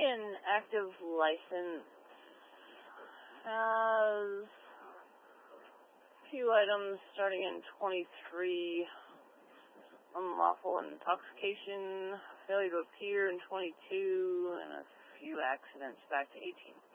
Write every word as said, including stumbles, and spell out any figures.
an active license. Has a few items starting in twenty-three. Unlawful intoxication, failure to appear in twenty-two, and a few accidents back to eighteen.